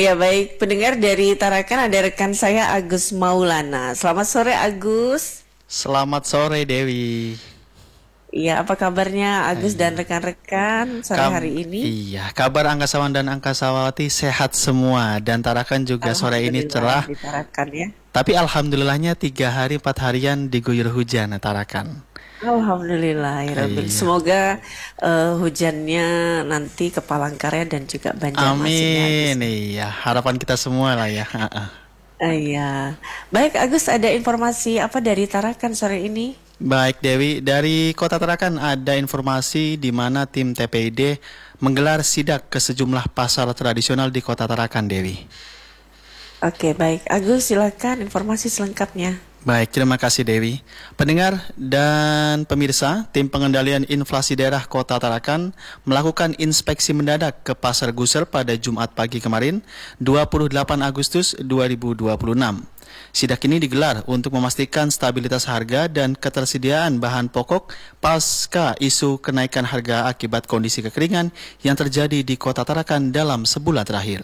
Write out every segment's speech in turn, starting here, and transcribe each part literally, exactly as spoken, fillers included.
Ya baik, pendengar dari Tarakan ada rekan saya Agus Maulana. Selamat sore Agus. Selamat sore Dewi. Iya, apa kabarnya Agus dan Iya. rekan-rekan sore Kam hari ini? iya, kabar angkasawan dan angkasawati sehat semua dan Tarakan juga sore ini Alhamdulillah cerah. di Tarakan ya. Tapi alhamdulillahnya tiga hari empat harian diguyur hujan Tarakan. Alhamdulillah, ya Rabbil. Iya. Semoga eh, hujannya nanti ke Palangkaraya dan juga Banjarmasin ya Agus. Amin. Iya, harapan kita semua lah ya. Ha-ha. Ah, iya. Baik Agus, ada informasi apa dari Tarakan sore ini? Baik Dewi, dari Kota Tarakan ada informasi di mana tim T P I D menggelar sidak ke sejumlah pasar tradisional di Kota Tarakan, Dewi. Oke, baik. Agus, silakan informasi selengkapnya. Baik, terima kasih Dewi. Pendengar dan pemirsa, tim pengendalian inflasi daerah Kota Tarakan melakukan inspeksi mendadak ke Pasar Guser pada Jumat pagi kemarin, dua puluh delapan Agustus dua ribu dua puluh enam. Sidak ini digelar untuk memastikan stabilitas harga dan ketersediaan bahan pokok pasca isu kenaikan harga akibat kondisi kekeringan yang terjadi di Kota Tarakan dalam sebulan terakhir.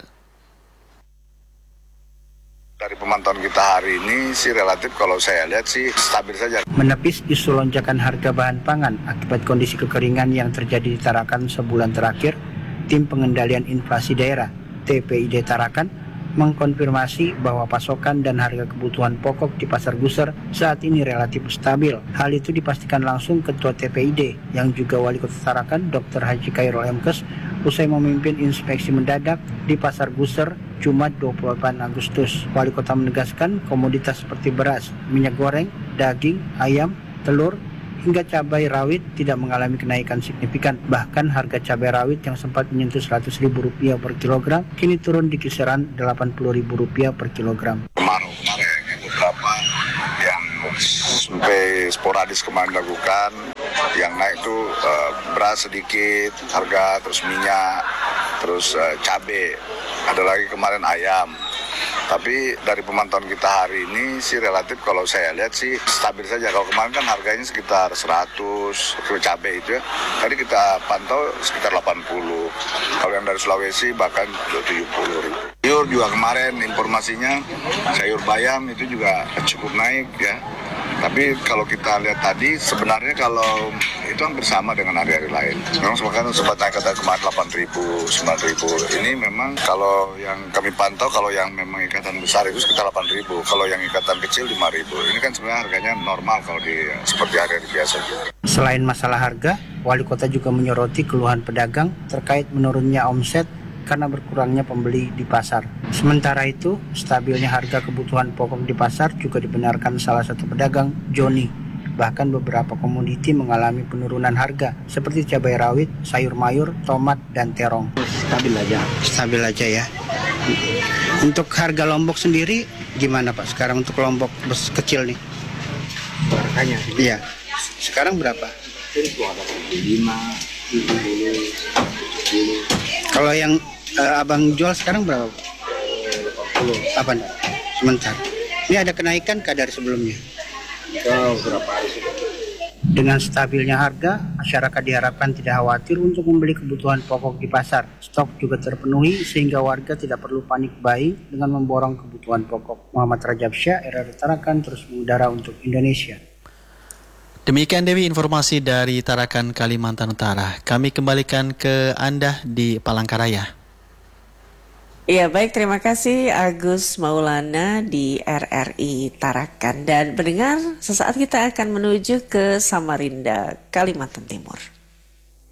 Dari pemantauan kita hari ini sih relatif kalau saya lihat sih stabil saja. Menepis isu lonjakan harga bahan pangan akibat kondisi kekeringan yang terjadi di Tarakan sebulan terakhir, tim pengendalian inflasi daerah T P I D Tarakan mengkonfirmasi bahwa pasokan dan harga kebutuhan pokok di Pasar Guser saat ini relatif stabil. Hal itu dipastikan langsung Ketua T P I D yang juga Wali Kota Tarakan Doktor Haji Khairul Emkes usai memimpin inspeksi mendadak di Pasar Guser Jumat dua puluh delapan Agustus. Wali Kota menegaskan komoditas seperti beras, minyak goreng, daging, ayam, telur, hingga cabai rawit tidak mengalami kenaikan signifikan. Bahkan harga cabai rawit yang sempat menyentuh seratus ribu rupiah per kilogram kini turun di kisaran delapan puluh ribu rupiah per kilogram. Kemarin kemarin beberapa yang sampai sporadis kemarin lakukan, yang naik itu uh, beras sedikit, harga terus minyak, terus uh, cabai, ada lagi kemarin ayam. Tapi dari pemantauan kita hari ini sih relatif kalau saya lihat sih stabil saja. Kalau kemarin kan harganya sekitar seratus kilo cabai itu ya. Tadi kita pantau sekitar delapan puluh. Kalau yang dari Sulawesi bahkan tujuh puluh ribu. Sayur juga kemarin informasinya sayur bayam itu juga cukup naik ya. Tapi kalau kita lihat tadi sebenarnya kalau itu hampir sama dengan hari-hari lain. Memang sebenarnya sempat naik kata kemarin delapan ribu, sembilan ribu. Ini memang kalau yang kami pantau kalau yang memang ikatan besar itu sekitar delapan ribu. Kalau yang ikatan kecil lima ribu. Ini kan sebenarnya harganya normal kalau di seperti hari-hari biasa juga. Selain masalah harga, Wali Kota juga menyoroti keluhan pedagang terkait menurunnya omset karena berkurangnya pembeli di pasar. Sementara itu, stabilnya harga kebutuhan pokok di pasar juga dibenarkan salah satu pedagang, Joni. Bahkan beberapa komoditi mengalami penurunan harga, seperti cabai rawit, sayur mayur, tomat, dan terong. Stabil aja. Stabil aja ya. Untuk harga Lombok sendiri, gimana Pak? Sekarang untuk Lombok bes kecil nih? Harganya? Iya. Sekarang berapa? lima, tujuh puluh, tujuh puluh. Kalau yang uh, abang jual sekarang berapa? delapan puluh. Apa? Sebentar. Ini ada kenaikan kah dari sebelumnya? Ke berapa hari sudah? Dengan stabilnya harga, masyarakat diharapkan tidak khawatir untuk membeli kebutuhan pokok di pasar. Stok juga terpenuhi sehingga warga tidak perlu panik buying dengan memborong kebutuhan pokok. Muhammad Rajab Syah, R R Tarakan, terus mengudara untuk Indonesia. Demikian Dewi informasi dari Tarakan, Kalimantan Utara. Kami kembalikan ke Anda di Palangkaraya. Iya baik, terima kasih Agus Maulana di R R I Tarakan. Dan pendengar, sesaat kita akan menuju ke Samarinda, Kalimantan Timur.